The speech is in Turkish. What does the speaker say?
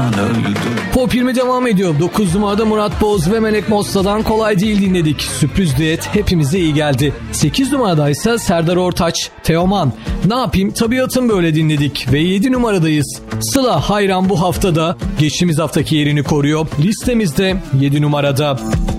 Pop 20 devam ediyor. 9 numarada Murat Boz ve Melek Mosso'dan Kolay Değil dinledik. Sürpriz düet hepimize iyi geldi. 8 numaradaysa Serdar Ortaç, Teoman. Ne yapayım tabiatım böyle dinledik. Ve 7 numaradayız. Sıla Hayran bu haftada geçtiğimiz haftaki yerini koruyor. Listemizde 7 numarada.